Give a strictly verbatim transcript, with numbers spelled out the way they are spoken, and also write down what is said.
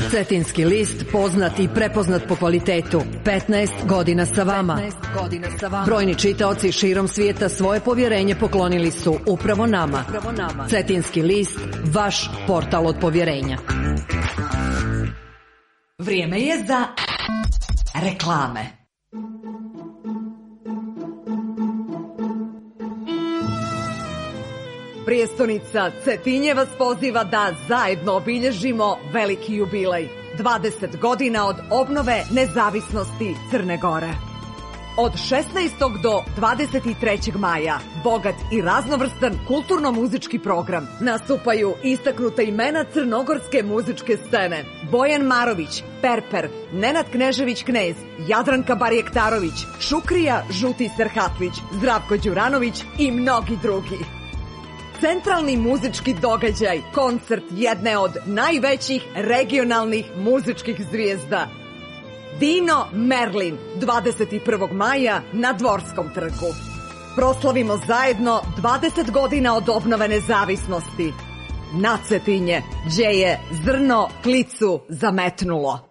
Cetinski list, poznat i prepoznat po kvalitetu. petnaest godina sa vama. Brojni čitaoci širom svijeta svoje povjerenje poklonili su upravo nama. Cetinski list, vaš portal od povjerenja. Vrijeme je za reklame. Prijestonica Cetinje vas poziva da zajedno obilježimo veliki jubilej. dvadeset godina od obnove nezavisnosti Crne Gore. Od šesnaestog do dvadeset trećeg maja bogat i raznovrstan kulturno-muzički program. Nastupaju istaknuta imena crnogorske muzičke scene: Bojan Marović, Perper, Nenad Knežević-Knez, Jadranka Barjektarović, Šukrija Žuti Serhatlić, Zdravko Đuranović i mnogi drugi. Centralni muzički događaj, koncert jedne od najvećih regionalnih muzičkih zvijezda. Dino Merlin, dvadeset prvog maja na Dvorskom trgu. Proslavimo zajedno dvadeset godina od obnove nezavisnosti. Na Cetinje, gdje je zrno klicu zametnulo.